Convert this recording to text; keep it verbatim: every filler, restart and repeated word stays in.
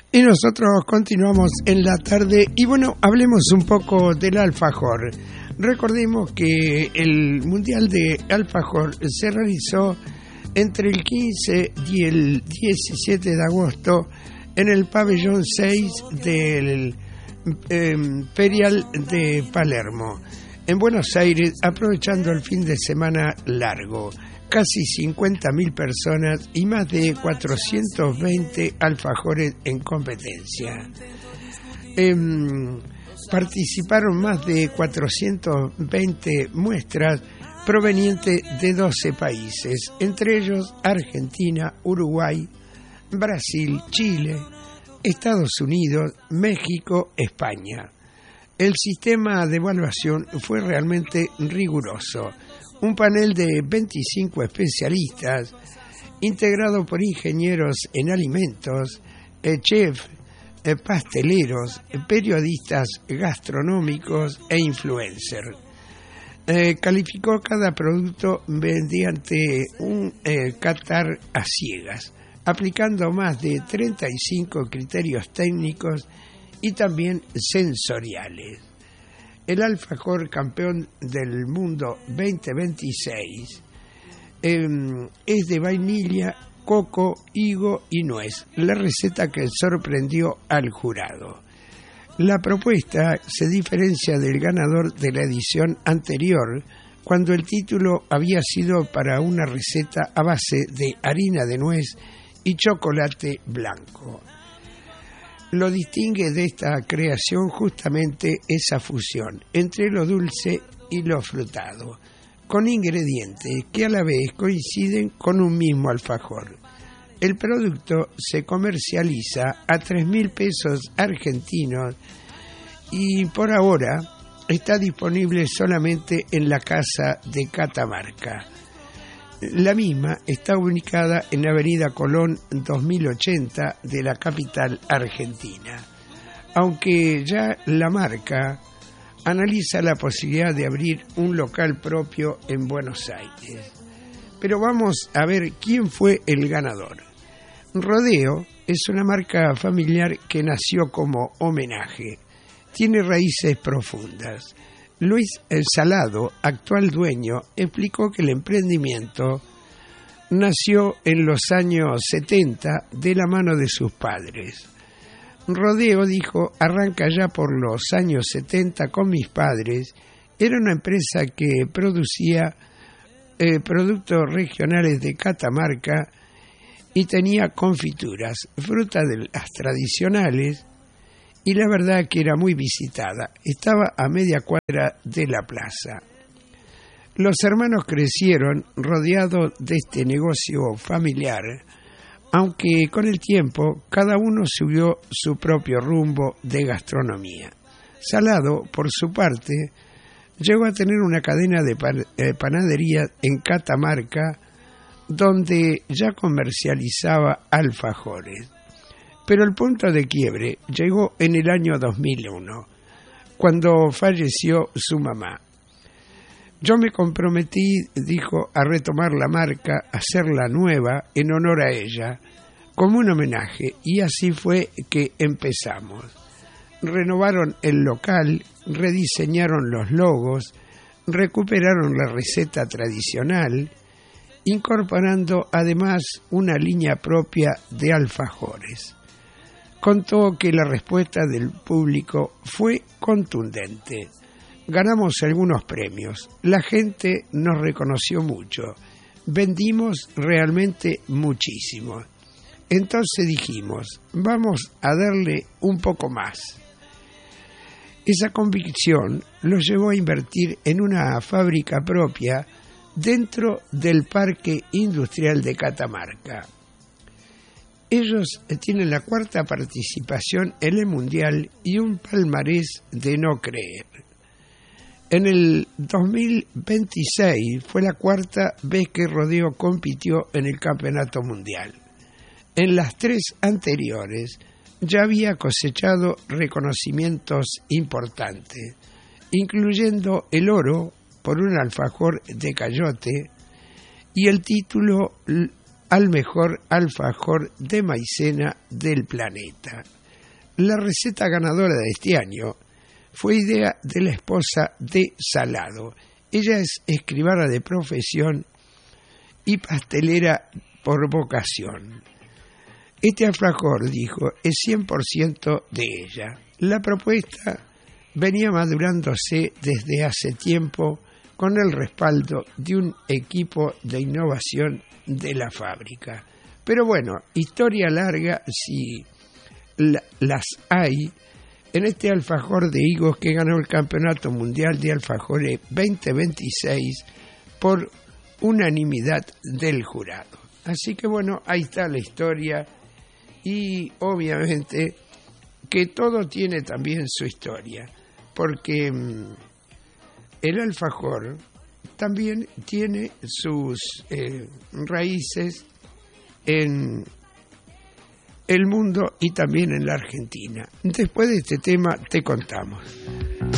Y nosotros continuamos en la tarde y bueno, hablemos un poco del alfajor. Recordemos que el Mundial de Alfajor se realizó entre el quince y el diecisiete de agosto en el pabellón seis del eh, Ferial de Palermo, en Buenos Aires, aprovechando el fin de semana largo. Casi cincuenta mil personas y más de cuatrocientos veinte alfajores en competencia. Eh, participaron más de cuatrocientas veinte muestras provenientes de doce países, entre ellos Argentina, Uruguay, Brasil, Chile, Estados Unidos, México, España. El sistema de evaluación fue realmente riguroso. Un panel de veinticinco especialistas, integrado por ingenieros en alimentos, eh, chefs, eh, pasteleros, eh, periodistas gastronómicos e influencers. Eh, calificó cada producto mediante un eh, catar a ciegas, aplicando más de treinta y cinco criterios técnicos y también sensoriales. El alfajor campeón del mundo veinte veintiséis eh, es de vainilla, coco, higo y nuez, la receta que sorprendió al jurado. La propuesta se diferencia del ganador de la edición anterior, cuando el título había sido para una receta a base de harina de nuez y chocolate blanco. Lo distingue de esta creación justamente esa fusión entre lo dulce y lo frutado, con ingredientes que a la vez coinciden con un mismo alfajor. El producto se comercializa a tres mil pesos argentinos y por ahora está disponible solamente en la Casa de Catamarca. La misma está ubicada en Avenida Colón dos mil ochenta de la capital argentina, aunque ya la marca analiza la posibilidad de abrir un local propio en Buenos Aires. Pero vamos a ver quién fue el ganador. Rodeo es una marca familiar que nació como homenaje. Tiene raíces profundas. Luis El Salado, actual dueño, explicó que el emprendimiento nació en los años setenta de la mano de sus padres. Rodeo, dijo, arranca ya por los años setenta con mis padres. Era una empresa que producía eh, productos regionales de Catamarca y tenía confituras, frutas de las tradicionales, y la verdad que era muy visitada. Estaba a media cuadra de la plaza. Los hermanos crecieron rodeados de este negocio familiar, aunque con el tiempo cada uno subió su propio rumbo de gastronomía. Salado, por su parte, llegó a tener una cadena de pan- eh, panaderías en Catamarca, donde ya comercializaba alfajores. Pero el punto de quiebre llegó en el año dos mil uno, cuando falleció su mamá. Yo me comprometí, dijo, a retomar la marca, a hacerla nueva en honor a ella, como un homenaje, y así fue que empezamos. Renovaron el local, rediseñaron los logos, recuperaron la receta tradicional, incorporando además una línea propia de alfajores. Contó que la respuesta del público fue contundente. Ganamos algunos premios, la gente nos reconoció mucho, vendimos realmente muchísimo. Entonces dijimos, vamos a darle un poco más. Esa convicción los llevó a invertir en una fábrica propia dentro del Parque Industrial de Catamarca. Ellos tienen la cuarta participación en el Mundial y un palmarés de no creer. En el dos mil veintiséis fue la cuarta vez que Rodeo compitió en el Campeonato Mundial. En las tres anteriores ya había cosechado reconocimientos importantes, incluyendo el oro por un alfajor de Cayote y el título al mejor alfajor de maicena del planeta. La receta ganadora de este año fue idea de la esposa de Salado. Ella es escribana de profesión y pastelera por vocación. Este alfajor, dijo, es cien por ciento de ella. La propuesta venía madurándose desde hace tiempo con el respaldo de un equipo de innovación de la fábrica. Pero bueno, historia larga si la, las hay en este alfajor de higos que ganó el Campeonato Mundial de Alfajores veinte veintiséis por unanimidad del jurado. Así que bueno, ahí está la historia y obviamente que todo tiene también su historia, porque mmm, el alfajor también tiene sus eh, raíces en el mundo y también en la Argentina. Después de este tema te contamos.